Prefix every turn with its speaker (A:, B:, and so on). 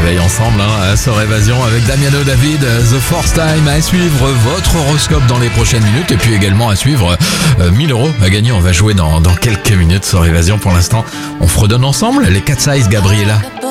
A: réveille ensemble à Sœur Évasion avec Damiano David, The First Time. À suivre votre horoscope dans les prochaines minutes et puis également à suivre 1000 € à gagner. On va jouer dans quelques minutes Sœur Évasion. Pour l'instant, on fredonne ensemble les Cat Size, Gabriella.